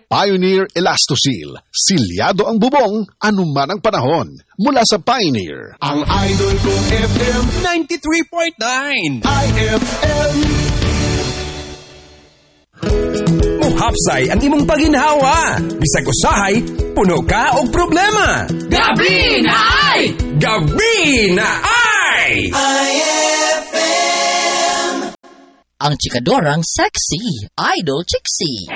Pioneer Elastosil. Silyado ang bubong, anuman ang panahon. Mula sa Pioneer. Ang idol kong FM 93.9 IFM. Muhapsay ang imong paginhawa. Bisag usahay, puno ka og problema. Gabi na ay! Gabi na ay! IFM! Ang chikadorang sexy, Idol Chixie.